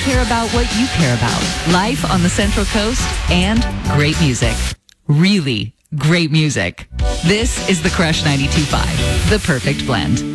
care about what you care about. Life on the Central Coast and great music. Really great music. This is the Crush 92.5, the perfect blend.